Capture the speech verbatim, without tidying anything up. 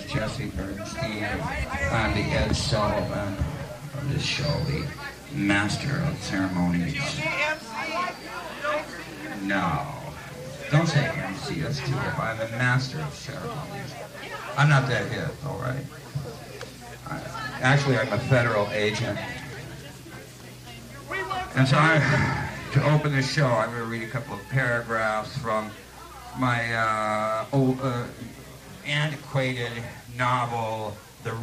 Jesse Bernstein. I'm the Ed Sullivan of this show, the master of ceremonies. No. Don't say M C, that's too hip. I'm a master of ceremonies. I'm not that hip, all right? I, actually, I'm a federal agent. And so I, to open the show, I'm going to read a couple of paragraphs from my uh, old, uh, antiquated novel,